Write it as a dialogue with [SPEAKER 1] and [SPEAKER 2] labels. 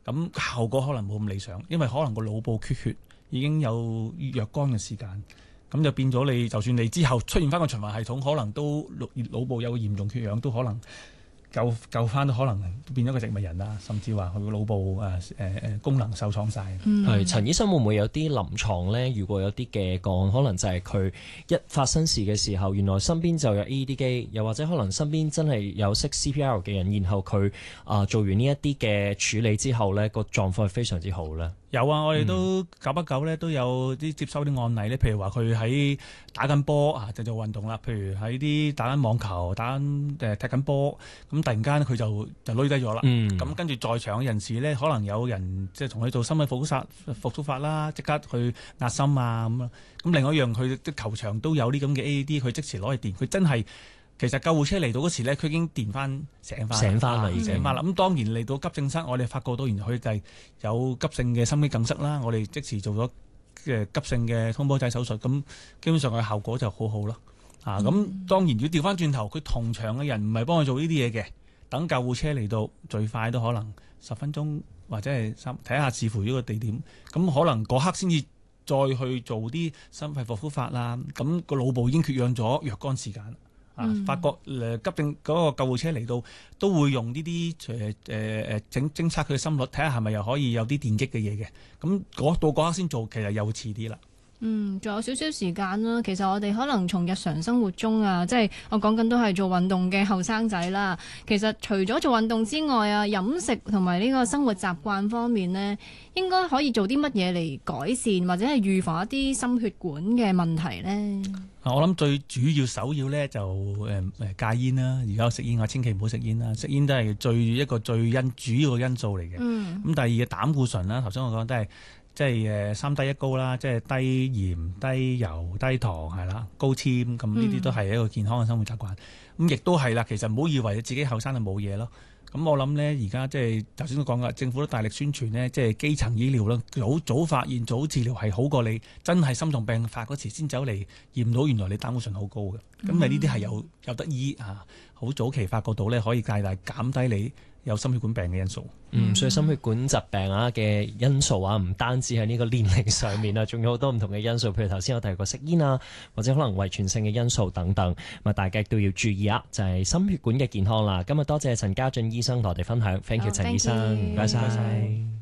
[SPEAKER 1] 咁效果可能冇咁理想，因為可能個腦部缺血已經有若干嘅時間，咁就變咗你就算你之後出現翻個循環系統，可能都腦部有嚴重缺氧，都可能救翻都可能變咗個植物人啦，甚至話佢個腦部功能受創晒。
[SPEAKER 2] 係陳醫生會唔會有啲臨床咧？如果有啲嘅個案，可能就係佢一發生事嘅時候，原來身邊就有 AED 機，又或者可能身邊真係有識 CPR 嘅人，然後佢做完呢一啲嘅處理之後咧，個狀況係非常之好咧。
[SPEAKER 1] 有啊，我哋都久不久咧都有啲接收啲案例咧，譬如話佢喺打緊波啊，就做運動啦，譬如喺啲打緊網球、打緊踢緊波，咁突然間佢就攣低咗啦。咁跟住在場嘅人士咧，可能有人即係同佢做心肺復甦法啦，即刻去壓心啊咁啊。咁另外一樣，佢啲球場都有啲咁嘅 AED，佢即時攞去電，佢真係。其實救護車嚟到嗰時咧，佢已經電翻醒翻啦，已經醒翻啦。咁當然嚟到急症室，我哋發覺到原來佢就係有急性嘅心肌梗塞啦。我哋即時做咗急性嘅通波仔手術，咁基本上嘅效果就好好咯。咁當然要調翻轉頭，佢同場嘅人唔係幫佢做呢啲嘢嘅，等救護車嚟到，最快都可能10分鐘或者係睇下視乎呢個地點，咁可能嗰刻先至再去做啲心肺復甦法啦。咁個腦部已經缺氧咗若干時間。發覺急症嗰個救護車嚟到，都會用呢啲偵測佢嘅心率，睇下係咪又可以有啲電擊嘅嘢嘅。咁到嗰刻先做，其實又遲啲啦。
[SPEAKER 3] 仲有少少時間啦。其實我哋可能從日常生活中啊，即係我講緊都係做運動嘅後生仔啦。其實除咗做運動之外啊，飲食同埋呢個生活習慣方面呢，應該可以做啲乜嘢嚟改善或者係預防一啲心血管嘅問題呢？
[SPEAKER 1] 我諗最主要首要咧就戒煙啦。而家食煙，我千祈唔好食煙啦。食煙都係一個最主要嘅因素嚟嘅。咁第二嘅膽固醇啦，頭先我講都係即係3低1高啦，即係低鹽、低油、低糖係啦，高纖，咁呢啲都係一個健康嘅生活習慣。咁亦都係啦，其實唔好以為你自己後生就冇嘢咯。咁我諗咧，而家即係頭先都講噶，政府都大力宣傳呢，即係基層醫療啦，早發現、早治療係好過你真係心臟病發嗰時先走嚟驗到原來你膽固醇好高嘅。咁咪呢啲係有得醫啊，好早期發覺到咧，可以大大減低你有心血管病嘅因素。
[SPEAKER 2] 所以心血管疾病嘅因素唔單止喺呢個年齡上面仲有好多唔同嘅因素，譬如頭先我提過食煙或者可能遺傳性嘅因素等等，大家都要注意就係心血管嘅健康啦。今日多謝陳家俊醫生同我哋分享，thank you 陳醫生，唔該晒。